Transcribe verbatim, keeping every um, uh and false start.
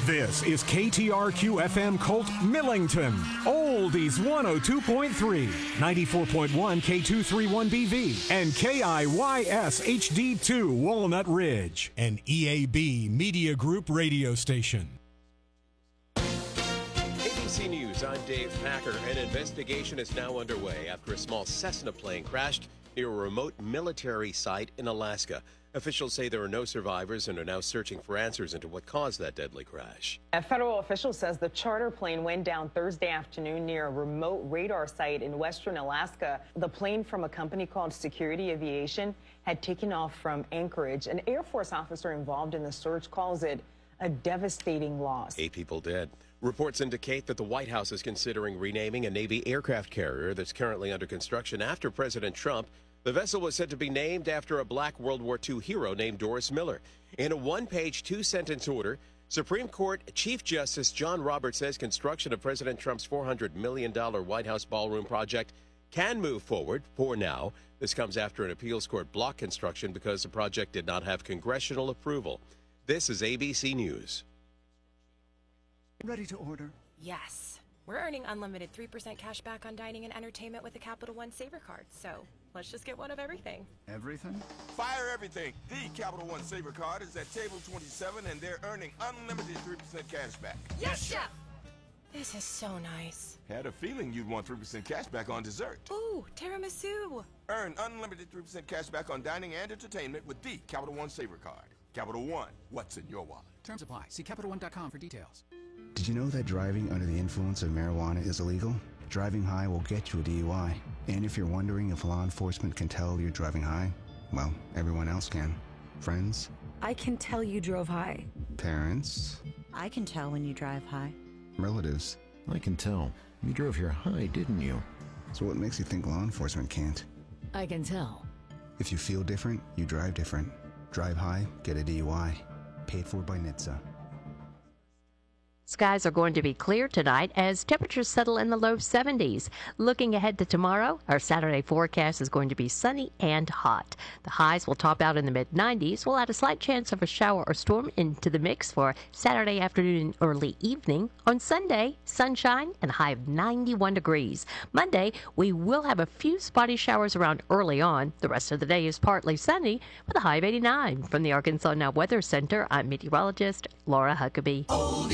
This is K T R Q F M Colt Millington. Oldies one oh two point three, ninety-four point one K two thirty-one B V, and K I Y S H D two Walnut Ridge. An E A B Media Group radio station. A B C News, I'm Dave Packer. An investigation is now underway after a small Cessna plane crashed near a remote military site in Alaska. Officials say there are no survivors and are now searching for answers into what caused that deadly crash. A federal official says the charter plane went down Thursday afternoon near a remote radar site in western Alaska. The plane from a company called Security Aviation had taken off from Anchorage. An Air Force officer involved in the search calls it a devastating loss. Eight people dead. Reports indicate that the White House is considering renaming a Navy aircraft carrier that's currently under construction after President Trump. The vessel was said to be named after a black World War Two hero named Doris Miller. In a one-page, two-sentence order, Supreme Court Chief Justice John Roberts says construction of President Trump's four hundred million dollars White House ballroom project can move forward for now. This comes after an appeals court blocked construction because the project did not have congressional approval. This is A B C News. Ready to order? Yes. We're earning unlimited three percent cash back on dining and entertainment with the Capital One Saver card, so let's just get one of everything. Everything? Fire everything. The Capital One Saver card is at table twenty-seven, and they're earning unlimited three percent cash back. Yes, Chef! This is so nice. Had a feeling you'd want three percent cash back on dessert. Ooh, tiramisu. Earn unlimited three percent cash back on dining and entertainment with the Capital One Saver card. Capital One, what's in your wallet? Terms apply. See Capital One dot com for details. Did you know that driving under the influence of marijuana is illegal? Driving high will get you a D U I. And if you're wondering if law enforcement can tell you're driving high, well, everyone else can. Friends? I can tell you drove high. Parents? I can tell when you drive high. Relatives? I can tell. You drove here high, didn't you? So what makes you think law enforcement can't? I can tell. If you feel different, you drive different. Drive high, get a D U I. Paid for by N H T S A. Skies are going to be clear tonight as temperatures settle in the low seventies. Looking ahead to tomorrow, our Saturday forecast is going to be sunny and hot. The highs will top out in the mid nineties. We'll add a slight chance of a shower or storm into the mix for Saturday afternoon and early evening. On Sunday, sunshine and a high of ninety-one degrees. Monday, we will have a few spotty showers around early on. The rest of the day is partly sunny with a high of eighty-nine. From the Arkansas Now Weather Center, I'm meteorologist Laura Huckabee.